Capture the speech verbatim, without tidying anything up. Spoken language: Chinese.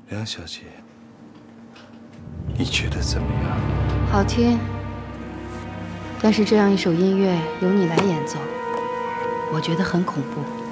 梁小姐，你觉得怎么样？ 好听。但是这样一首音乐由你来演奏，我觉得很恐怖。